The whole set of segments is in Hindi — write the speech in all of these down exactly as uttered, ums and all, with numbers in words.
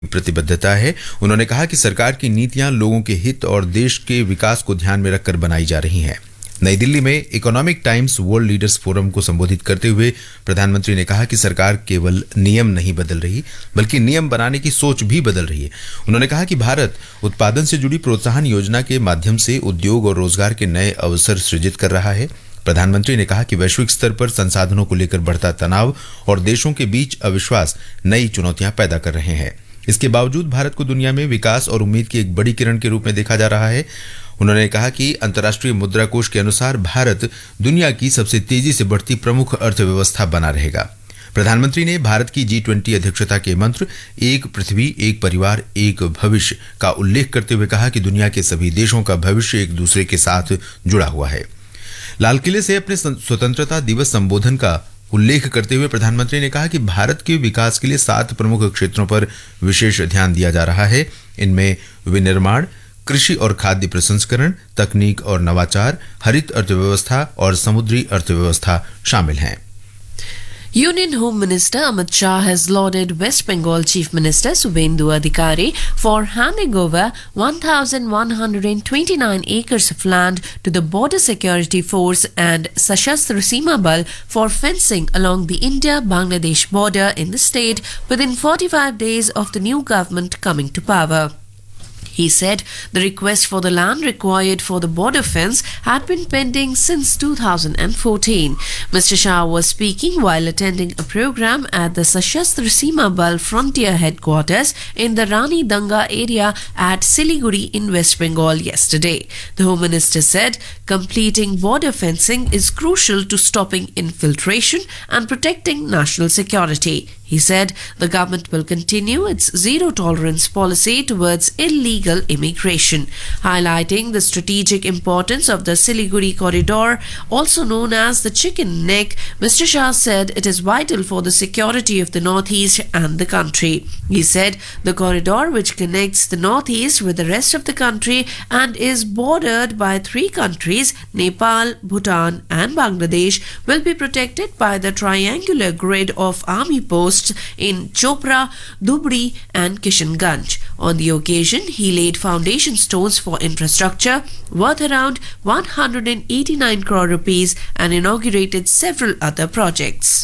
प्रतिबद्धता है। उन्होंने कहा कि सरकार की नीतियां लोगों के हित और देश के विकास को ध्यान में रखकर बनाई जा रही हैं। नई दिल्ली में economic times world leaders forum को संबोधित करते हुए प्रधानमंत्री ने कहा कि सरकार केवल नियम नहीं बदल रही, बल्कि नियम बनाने की सोच भी बदल रही है। उन्होंने कहा कि भारत उत्पादन से जुड़ी प्रोत्साहन योजना के माध्यम से उद्योग और रोजगार के नए अवसर सृजित कर रहा है। प्रधानमंत्री ने कहा कि वैश्विक स्तर पर संसाधनों को लेकर बढ़ता तनाव और देशों के बीच अविश्वास नई चुनौतियां पैदा कर रहे हैं। इसके बावजूद भारत को दुनिया में विकास और उम्मीद की एक बड़ी किरण के रूप में देखा जा रहा है। उन्होंने कहा कि अंतर्राष्ट्रीय मुद्रा कोष के अनुसार भारत दुनिया की सबसे तेजी से बढ़ती प्रमुख अर्थव्यवस्था बना रहेगा। प्रधानमंत्री ने भारत की जी ट्वेंटी अध्यक्षता के मंत्र एक पृथ्वी एक परिवार एक भविष्य का उल्लेख करते हुए कहा कि दुनिया के सभी देशों का भविष्य एक दूसरे के साथ जुड़ा हुआ है। लाल किले से अपने स्वतंत्रता दिवस संबोधन का उल्लेख करते हुए प्रधानमंत्री ने कहा कि भारत के विकास के लिए सात प्रमुख क्षेत्रों पर विशेष ध्यान दिया जा रहा है। इनमें विनिर्माण, कृषि और खाद्य प्रसंस्करण, तकनीक और नवाचार, हरित अर्थव्यवस्था और समुद्री अर्थव्यवस्था शामिल हैं। Union Home Minister Amit Shah has lauded West Bengal Chief Minister Subhendu Adhikari for handing over one thousand one hundred twenty-nine acres of land to the Border Security Force and Sashastra Seema Bal for fencing along the India-Bangladesh border in the state within forty-five days of the new government coming to power. He said the request for the land required for the border fence had been pending since two thousand fourteen. Mister Shah was speaking while attending a program at the Sashastra Seema Bal Frontier Headquarters in the Rani Danga area at Siliguri in West Bengal yesterday. The Home Minister said completing border fencing is crucial to stopping infiltration and protecting national security. He said the government will continue its zero-tolerance policy towards illegal immigration. Highlighting the strategic importance of the Siliguri corridor, also known as the Chicken Neck, Mister Shah said it is vital for the security of the Northeast and the country. He said the corridor, which connects the Northeast with the rest of the country and is bordered by three countries, Nepal, Bhutan and Bangladesh, will be protected by the triangular grid of army posts in Chopra, Dhubri and Kishanganj. On the occasion, he laid foundation stones for infrastructure worth around one hundred eighty-nine crore rupees and inaugurated several other projects.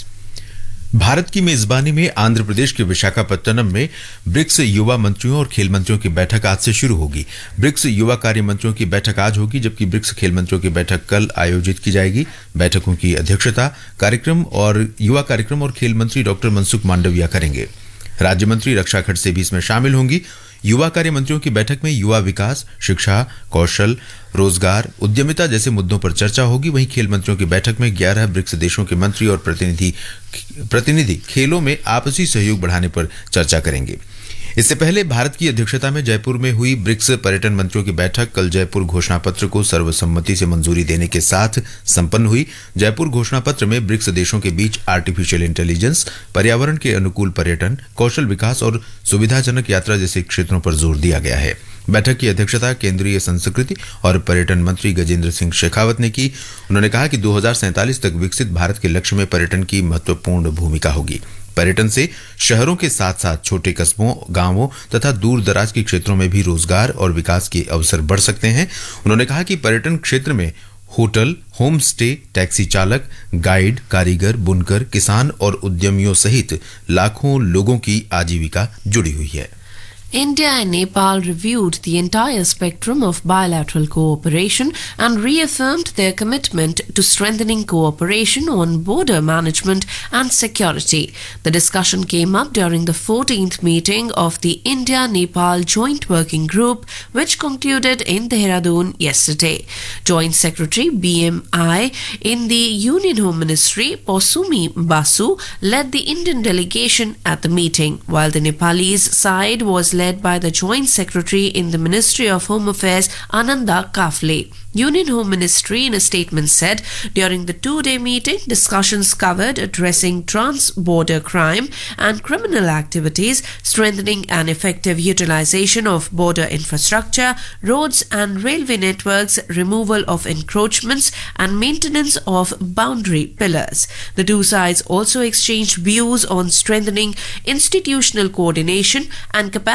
Bharat की मेजबानी में आंध्र प्रदेश के विशाखापत्तनम में ब्रिक्स युवा मंत्रियों और खेल मंत्रियों की बैठक आज से शुरू होगी। ब्रिक्स युवा कार्य मंत्रियों की बैठक आज होगी, जबकि ब्रिक्स खेल मंत्रियों की बैठक कल आयोजित की जाएगी। बैठकों की अध्यक्षता कार्यक्रम और युवा कार्यक्रम और खेल मंत्री डॉक्टर मनसुख मांडविया करेंगे। राज्य मंत्री रक्षा खड़से भी इसमें शामिल होंगी। युवा कार्य मंत्रियों की बैठक में युवा विकास, शिक्षा, कौशल, रोजगार, उद्यमिता जैसे मुद्दों पर चर्चा होगी। वहीं खेल मंत्रियों की बैठक में ग्यारह ब्रिक्स देशों के मंत्री और प्रतिनिधि प्रतिनिधि खेलों में आपसी सहयोग बढ़ाने पर चर्चा करेंगे। इससे पहले भारत की अध्यक्षता में जयपुर में हुई ब्रिक्स पर्यटन मंत्रियों की बैठक कल जयपुर घोषणा पत्र को सर्वसम्मति से मंजूरी देने के साथ संपन्न हुई। जयपुर घोषणा पत्र में ब्रिक्स देशों के बीच आर्टिफिशियल इंटेलिजेंस, पर्यावरण के अनुकूल पर्यटन, कौशल विकास और सुविधाजनक यात्रा जैसे क्षेत्रों पर जोर दिया गया है। बैठक की अध्यक्षता केंद्रीय संस्कृति और पर्यटन मंत्री गजेंद्र सिंह शेखावत ने की। उन्होंने कहा कि दो हज़ार सैंतालीस तक विकसित भारत के लक्ष्य में पर्यटन की महत्वपूर्ण भूमिका होगी। पर्यटन से शहरों के साथ साथ छोटे कस्बों, गांवों तथा दूर दराज के क्षेत्रों में भी रोजगार और विकास के अवसर बढ़ सकते हैं। उन्होंने कहा कि पर्यटन क्षेत्र में होटल, होम स्टे, टैक्सी चालक, गाइड, कारीगर, बुनकर, किसान और उद्यमियों सहित लाखों लोगों की आजीविका जुड़ी हुई है। India and Nepal reviewed the entire spectrum of bilateral cooperation and reaffirmed their commitment to strengthening cooperation on border management and security. The discussion came up during the fourteenth meeting of the India-Nepal Joint Working Group, which concluded in Dehradun yesterday. Joint Secretary B M I in the Union Home Ministry, Posumi Basu, led the Indian delegation at the meeting, while the Nepalese side was led by the Joint Secretary in the Ministry of Home Affairs, Ananda Kafle. Union Home Ministry in a statement said during the two-day meeting, discussions covered addressing trans-border crime and criminal activities, strengthening and effective utilization of border infrastructure, roads and railway networks, removal of encroachments and maintenance of boundary pillars. The two sides also exchanged views on strengthening institutional coordination and capacity